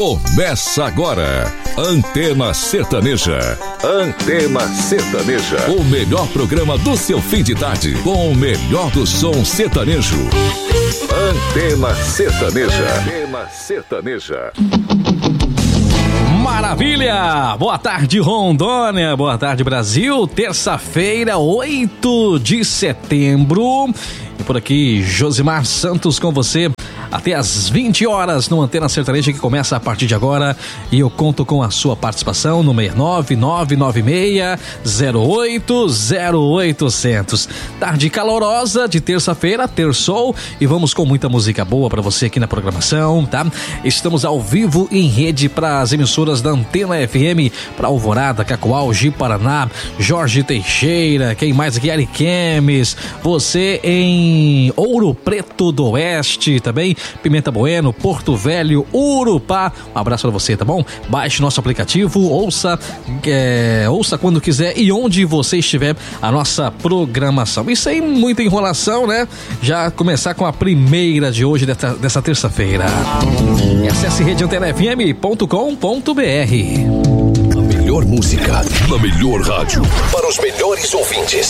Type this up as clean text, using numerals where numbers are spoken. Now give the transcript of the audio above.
Começa agora, Antena Sertaneja. Antena Sertaneja. O melhor programa do seu fim de tarde, com o melhor do som sertanejo. Antena Sertaneja. Antena Sertaneja. Maravilha! Boa tarde, Rondônia. Boa tarde, Brasil. Terça-feira, 8 de setembro. E por aqui, Josimar Santos com você até às 20 horas no Antena Sertaneja, que começa a partir de agora. E eu conto com a sua participação no 69996080800. Tarde calorosa de terça-feira, terçou, e vamos com muita música boa pra você aqui na programação, tá? Estamos ao vivo em rede para as emissoras da Antena FM, para Alvorada, Cacoal, Ji-Paraná, Jorge Teixeira, quem mais aqui? Ariquemes, você em Ouro Preto do Oeste também, Pimenta Bueno, Porto Velho, Urupá. Um abraço pra você, tá bom? Baixe nosso aplicativo, ouça quando quiser e onde você estiver a nossa programação. E sem muita enrolação, né? Já começar com a primeira de hoje, dessa terça-feira. E acesse redeantenafm.com.br. A melhor música, na melhor rádio, para os melhores ouvintes.